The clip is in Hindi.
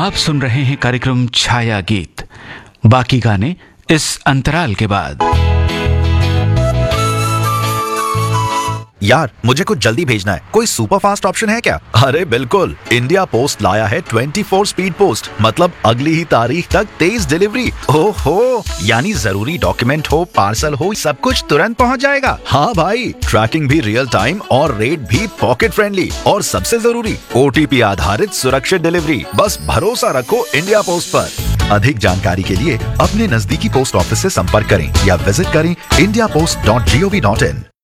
आप सुन रहे हैं कार्यक्रम छाया गीत। बाकी गाने इस अंतराल के बाद। यार मुझे कुछ जल्दी भेजना है, कोई सुपर फास्ट ऑप्शन है क्या? अरे बिल्कुल, इंडिया पोस्ट लाया है 24 स्पीड पोस्ट, मतलब अगली ही तारीख तक तेज डिलीवरी। ओहो, यानी जरूरी डॉक्यूमेंट हो, पार्सल हो, सब कुछ तुरंत पहुंच जाएगा। हाँ भाई, ट्रैकिंग भी रियल टाइम और रेट भी पॉकेट फ्रेंडली, और सबसे जरूरी OTP आधारित सुरक्षित डिलीवरी। बस भरोसा रखो इंडिया पोस्ट पर। अधिक जानकारी के लिए अपने नजदीकी पोस्ट ऑफिस से संपर्क करें या विजिट करें indiapost.gov.in।